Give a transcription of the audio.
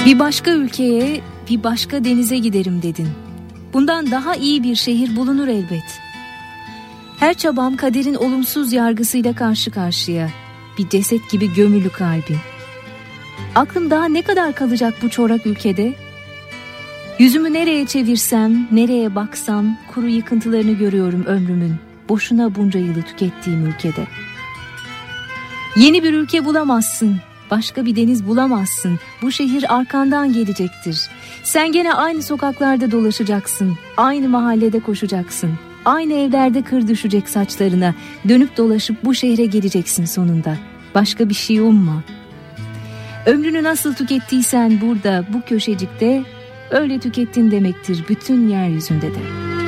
Bir başka ülkeye, bir başka denize giderim dedin. Bundan daha iyi bir şehir bulunur elbet. Her çabam kaderin olumsuz yargısıyla karşı karşıya. Bir ceset gibi gömülü kalbim. Aklım daha ne kadar kalacak bu çorak ülkede? Yüzümü nereye çevirsem, nereye baksam kuru yıkıntılarını görüyorum ömrümün. Boşuna bunca yılı tükettiğim ülkede. Yeni bir ülke bulamazsın, başka bir deniz bulamazsın. Bu şehir arkandan gelecektir. Sen gene aynı sokaklarda dolaşacaksın, aynı mahallede koşacaksın. Aynı evlerde kır düşecek saçlarına. Dönüp dolaşıp bu şehre geleceksin sonunda. Başka bir şey umma. Ömrünü nasıl tükettiysen burada, bu köşecikte, öyle tükettin demektir bütün yeryüzünde de.